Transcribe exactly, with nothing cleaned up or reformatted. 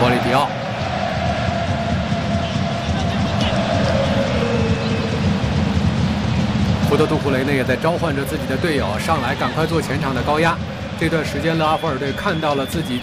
波利迪奥。福特杜库雷呢也在召唤着自己的队友上来，赶快做前场的高压。这段时间，勒阿弗尔队看到了自己